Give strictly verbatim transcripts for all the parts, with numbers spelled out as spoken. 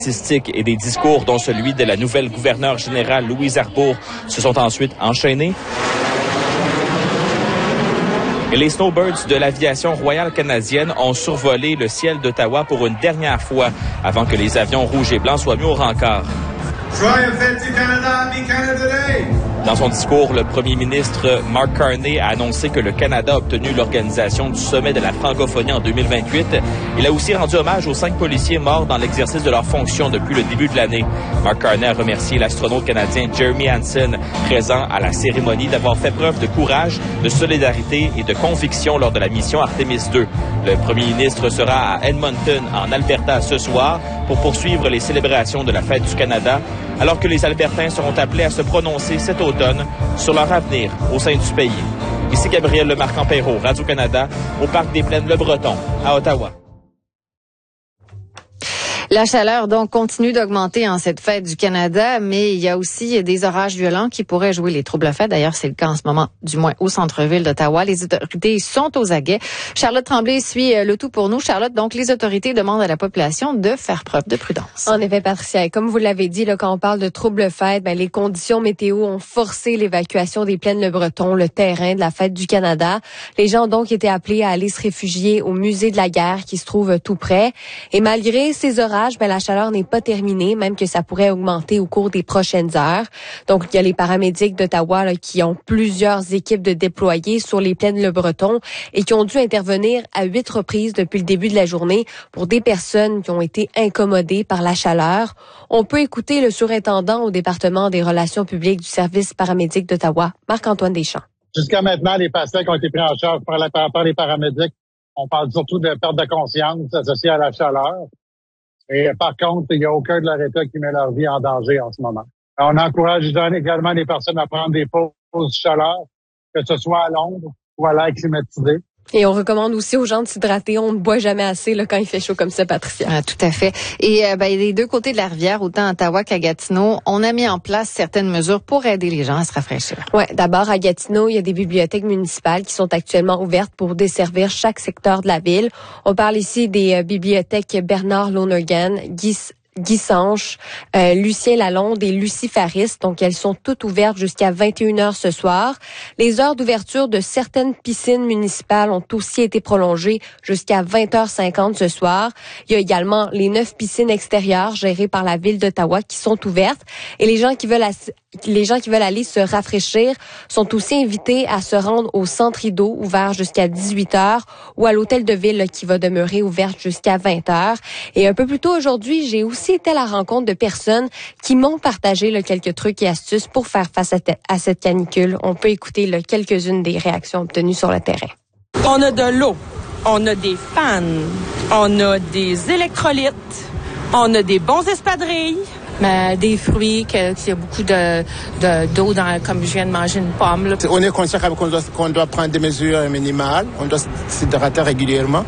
statistiques et des discours, dont celui de la nouvelle gouverneure générale Louise Arbour, se sont ensuite enchaînés. Et les Snowbirds de l'aviation royale canadienne ont survolé le ciel d'Ottawa pour une dernière fois avant que les avions rouges et blancs soient mis au rencard. Dans son discours, le premier ministre Mark Carney a annoncé que le Canada a obtenu l'organisation du sommet de la francophonie en deux mille vingt-huit. Il a aussi rendu hommage aux cinq policiers morts dans l'exercice de leurs fonctions depuis le début de l'année. Mark Carney a remercié l'astronaute canadien Jeremy Hansen, présent à la cérémonie, d'avoir fait preuve de courage, de solidarité et de conviction lors de la mission Artemis deux. Le premier ministre sera à Edmonton, en Alberta, ce soir pour poursuivre les célébrations de la Fête du Canada, alors que les Albertains seront appelés à se prononcer cet automne sur leur avenir au sein du pays. Ici Gabriel Lemarque-Empeyreau, Radio-Canada, au Parc des Plaines Le Breton, à Ottawa. La chaleur, donc, continue d'augmenter en cette fête du Canada, mais il y a aussi des orages violents qui pourraient jouer les troubles faits. D'ailleurs, c'est le cas en ce moment, du moins au centre-ville d'Ottawa. Les autorités sont aux aguets. Charlotte Tremblay suit le tout pour nous. Charlotte, donc, les autorités demandent à la population de faire preuve de prudence. En effet, Patricia, comme vous l'avez dit, là, quand on parle de troubles faits, ben, les conditions météo ont forcé l'évacuation des plaines Le Breton, le terrain de la fête du Canada. Les gens ont donc été appelés à aller se réfugier au musée de la guerre qui se trouve tout près. Et malgré ces orages, ben, la chaleur n'est pas terminée, même que ça pourrait augmenter au cours des prochaines heures. Donc, il y a les paramédics d'Ottawa là, qui ont plusieurs équipes de déployés sur les plaines Le Breton et qui ont dû intervenir à huit reprises depuis le début de la journée pour des personnes qui ont été incommodées par la chaleur. On peut écouter le surintendant au département des relations publiques du service paramédic d'Ottawa, Marc-Antoine Deschamps. Jusqu'à maintenant, les patients qui ont été pris en charge par, la, par les paramédics, on parle surtout de perte de conscience associée à la chaleur. Et par contre, il n'y a aucun de leur État qui met leur vie en danger en ce moment. On encourage également les personnes à prendre des pauses de chaleur, que ce soit à l'ombre ou à l'air climatisé. Et on recommande aussi aux gens de s'hydrater. On ne boit jamais assez là, quand il fait chaud comme ça, Patricia. Ah, tout à fait. Et euh, ben, des deux côtés de la rivière, autant à Ottawa qu'à Gatineau, on a mis en place certaines mesures pour aider les gens à se rafraîchir. Ouais, d'abord à Gatineau, il y a des bibliothèques municipales qui sont actuellement ouvertes pour desservir chaque secteur de la ville. On parle ici des euh, bibliothèques Bernard Lonergan, Guy Guy Sanche, euh, Lucien Lalonde et Lucie Faris. Donc, elles sont toutes ouvertes jusqu'à vingt et une heures ce soir. Les heures d'ouverture de certaines piscines municipales ont aussi été prolongées jusqu'à vingt heures cinquante ce soir. Il y a également les neuf piscines extérieures gérées par la Ville d'Ottawa qui sont ouvertes. Et les gens qui veulent ass- les gens qui veulent aller se rafraîchir sont aussi invités à se rendre au Centre Rideau, ouvert jusqu'à dix-huit heures, ou à l'Hôtel de Ville là, qui va demeurer ouverte jusqu'à vingt heures. Et un peu plus tôt aujourd'hui, j'ai aussi été à la rencontre de personnes qui m'ont partagé là, quelques trucs et astuces pour faire face à, te- à cette canicule. On peut écouter là, quelques-unes des réactions obtenues sur le terrain. On a de l'eau, on a des fans, on a des électrolytes, on a des bons espadrilles. Mais des fruits, qu'il y a beaucoup de, de, d'eau, dans, comme je viens de manger une pomme. Là. On est conscient qu'on doit, qu'on doit prendre des mesures minimales, on doit s'hydrater régulièrement.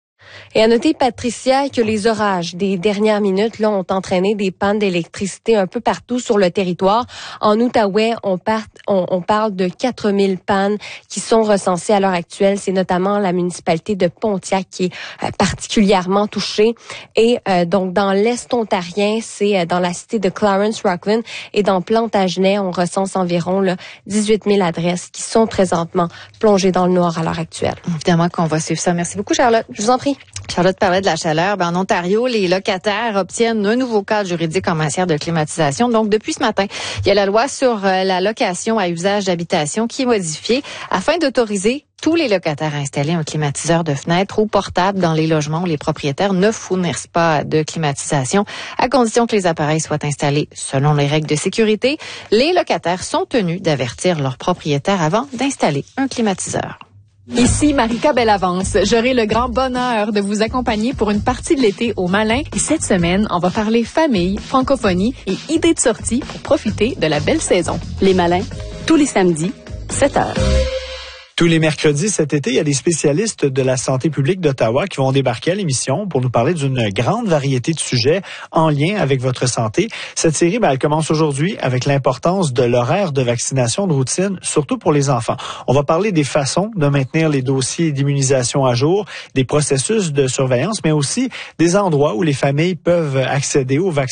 Et à noter, Patricia, que les orages des dernières minutes là ont entraîné des pannes d'électricité un peu partout sur le territoire. En Outaouais, on, part, on, on parle de quatre mille pannes qui sont recensées à l'heure actuelle. C'est notamment la municipalité de Pontiac qui est euh, particulièrement touchée. Et euh, donc, dans l'Est ontarien, c'est euh, dans la cité de Clarence-Rockland et dans Plantagenet, on recense environ là, dix-huit mille adresses qui sont présentement plongées dans le noir à l'heure actuelle. Évidemment qu'on va suivre ça. Merci beaucoup, Charlotte. Je vous en prie. Charlotte parlait de la chaleur. Ben, en Ontario, les locataires obtiennent un nouveau cadre juridique en matière de climatisation. Donc, depuis ce matin, il y a la loi sur euh, la location à usage d'habitation qui est modifiée afin d'autoriser tous les locataires à installer un climatiseur de fenêtre ou portable dans les logements où les propriétaires ne fournissent pas de climatisation, à condition que les appareils soient installés selon les règles de sécurité. Les locataires sont tenus d'avertir leurs propriétaires avant d'installer un climatiseur. Ici Marika Bellavance. J'aurai le grand bonheur de vous accompagner pour une partie de l'été au Malin. Et cette semaine, on va parler famille, francophonie et idées de sortie pour profiter de la belle saison. Les Malins, tous les samedis, sept heures. Tous les mercredis cet été, il y a des spécialistes de la santé publique d'Ottawa qui vont débarquer à l'émission pour nous parler d'une grande variété de sujets en lien avec votre santé. Cette série, ben, elle commence aujourd'hui avec l'importance de l'horaire de vaccination de routine, surtout pour les enfants. On va parler des façons de maintenir les dossiers d'immunisation à jour, des processus de surveillance, mais aussi des endroits où les familles peuvent accéder aux vaccins